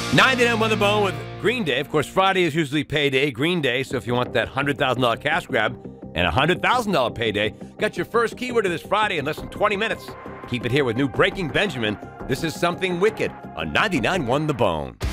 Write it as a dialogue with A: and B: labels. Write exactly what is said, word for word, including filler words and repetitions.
A: ninety-nine on the bone with Green Day. Of course, Friday is usually payday, Green Day. So if you want that one hundred thousand dollars cash grab and a one hundred thousand dollars payday, got your first keyword of this Friday in less than twenty minutes. Keep it here with new Breaking Benjamin. This is Something Wicked on ninety-nine on the Bone.